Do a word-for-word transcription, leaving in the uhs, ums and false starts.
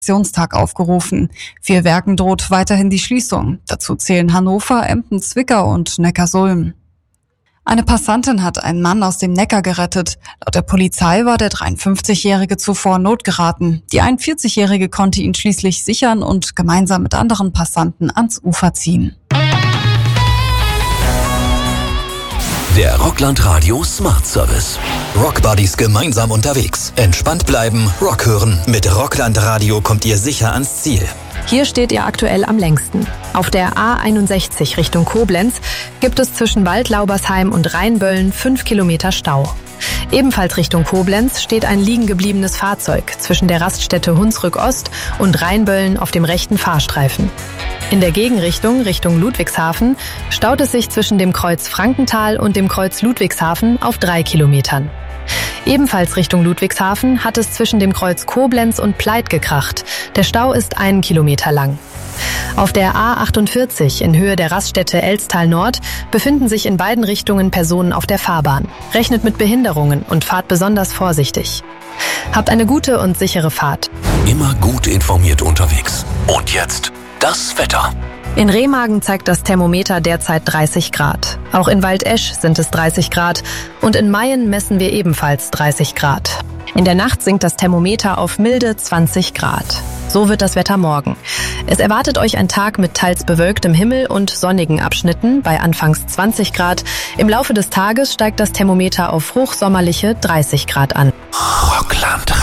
Aktionstag aufgerufen. Vier Werken droht weiterhin die Schließung. Dazu zählen Hannover, Emden, Zwickau und Neckarsulm. Eine Passantin hat einen Mann aus dem Neckar gerettet. Laut der Polizei war der dreiundfünfzigjährige zuvor in Not geraten. Die einundvierzigjährige konnte ihn schließlich sichern und gemeinsam mit anderen Passanten ans Ufer ziehen. Der Rockland Radio Smart Service. Rock Buddies gemeinsam unterwegs. Entspannt bleiben, Rock hören. Mit Rockland Radio kommt ihr sicher ans Ziel. Hier steht ihr aktuell am längsten. Auf der A einundsechzig Richtung Koblenz gibt es zwischen Waldlaubersheim und Rheinböllen fünf Kilometer Stau. Ebenfalls Richtung Koblenz steht ein liegen gebliebenes Fahrzeug zwischen der Raststätte Hunsrück Ost und Rheinböllen auf dem rechten Fahrstreifen. In der Gegenrichtung, Richtung Ludwigshafen, staut es sich zwischen dem Kreuz Frankenthal und dem Kreuz Ludwigshafen auf drei Kilometern. Ebenfalls Richtung Ludwigshafen hat es zwischen dem Kreuz Koblenz und Pleit gekracht. Der Stau ist einen Kilometer lang. Auf der A achtundvierzig in Höhe der Raststätte Elstal Nord befinden sich in beiden Richtungen Personen auf der Fahrbahn. Rechnet mit Behinderungen und fahrt besonders vorsichtig. Habt eine gute und sichere Fahrt. Immer gut informiert unterwegs. Und jetzt das Wetter. In Remagen zeigt das Thermometer derzeit dreißig Grad. Auch in Waldesch sind es dreißig Grad und in Mayen messen wir ebenfalls dreißig Grad. In der Nacht sinkt das Thermometer auf milde zwanzig Grad. So wird das Wetter morgen. Es erwartet euch ein Tag mit teils bewölktem Himmel und sonnigen Abschnitten bei anfangs zwanzig Grad. Im Laufe des Tages steigt das Thermometer auf hochsommerliche dreißig Grad an. Rockland